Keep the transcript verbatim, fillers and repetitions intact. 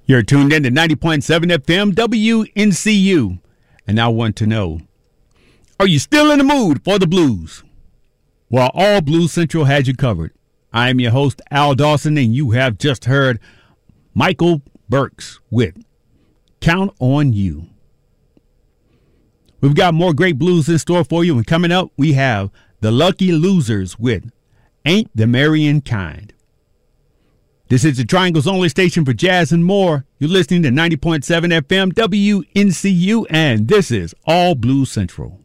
You're tuned in to ninety point seven F M W N C U. And I want to know, are you still in the mood for the blues? Well, All Blues Central has you covered. I am your host, Al Dawson, and you have just heard Michael Burks with Count on You. We've got more great blues in store for you, and coming up, we have The Lucky Losers with Ain't the Marrying Kind. This is the Triangle's only station for jazz and more. You're listening to ninety point seven F M W N C U, and this is All Blues Central.